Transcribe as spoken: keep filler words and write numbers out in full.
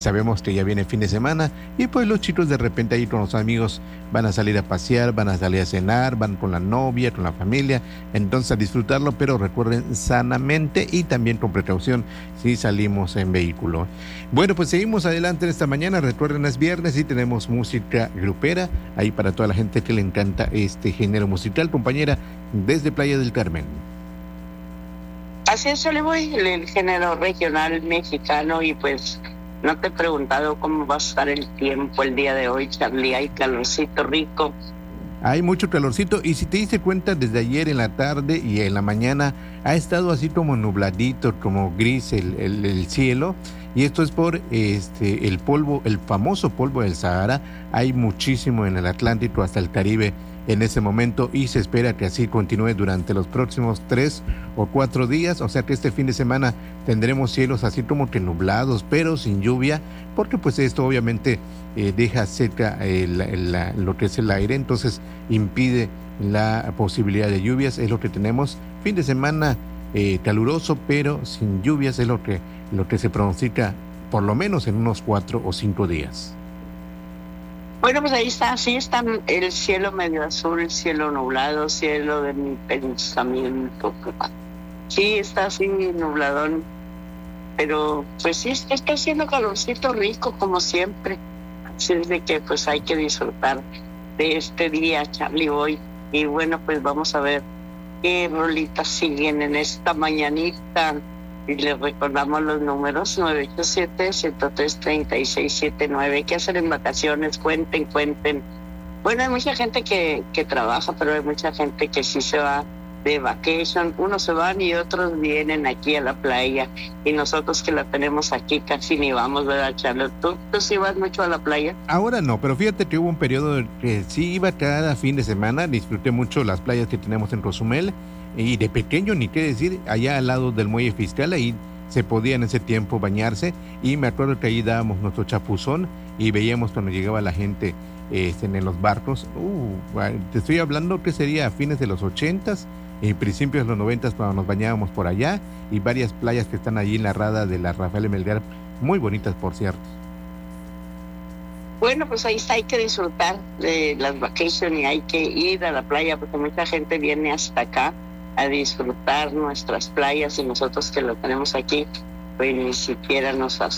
Sabemos que ya viene fin de semana y pues los chicos de repente ahí con los amigos van a salir a pasear, van a salir a cenar, van con la novia, con la familia, entonces a disfrutarlo, pero recuerden sanamente y también con precaución si salimos en vehículo. Bueno, pues seguimos adelante esta mañana, recuerden es viernes y tenemos música grupera ahí para toda la gente que le encanta este género musical, compañera, desde Playa del Carmen. Así es, Olivoy, el, el género regional mexicano y pues... No te he preguntado cómo va a estar el tiempo el día de hoy, Charlie. Hay calorcito rico. Hay mucho calorcito y si te diste cuenta desde ayer en la tarde y en la mañana ha estado así como nubladito, como gris el, el, el cielo, y esto es por este el polvo, el famoso polvo del Sahara. Hay muchísimo en el Atlántico hasta el Caribe en ese momento y se espera que así continúe durante los próximos tres o cuatro días, o sea que este fin de semana tendremos cielos así como que nublados, pero sin lluvia, porque pues esto obviamente eh, deja seca el, el, la, lo que es el aire, entonces impide la posibilidad de lluvias, es lo que tenemos, fin de semana eh, caluroso, pero sin lluvias es lo que, lo que se pronostica por lo menos en unos cuatro o cinco días. Bueno, pues ahí está, sí está el cielo medio azul, cielo nublado, cielo de mi pensamiento. Sí, está así nubladón, pero pues sí, está haciendo calorcito rico como siempre. Así es de que pues hay que disfrutar de este día, Charlie, hoy. Y bueno, pues vamos a ver qué rolitas siguen en esta mañanita. Y les recordamos los números nueve ocho siete, uno cero tres, tres seis siete nueve. ¿Qué hacer en vacaciones? Cuenten, cuenten. Bueno, hay mucha gente que, que trabaja, pero hay mucha gente que sí se va de vacation. Unos se van y otros vienen aquí a la playa. Y nosotros que la tenemos aquí casi ni vamos, ¿verdad, Charlotte? ¿Tú, tú sí vas mucho a la playa? Ahora no, pero fíjate que hubo un periodo que sí iba cada fin de semana. Disfruté mucho las playas que tenemos en Cozumel. Y de pequeño, ni qué decir, allá al lado del muelle fiscal, ahí se podía en ese tiempo bañarse. Y me acuerdo que ahí dábamos nuestro chapuzón y veíamos cuando llegaba la gente este, en los barcos. Uh, te estoy hablando que sería a fines de los ochentas y principios de los noventas cuando nos bañábamos por allá. Y varias playas que están allí en la rada de la Rafael Melgar, muy bonitas por cierto. Bueno, pues ahí está, hay que disfrutar de las vacaciones y hay que ir a la playa porque mucha gente viene hasta acá a disfrutar nuestras playas y nosotros que lo tenemos aquí, pues ni siquiera nos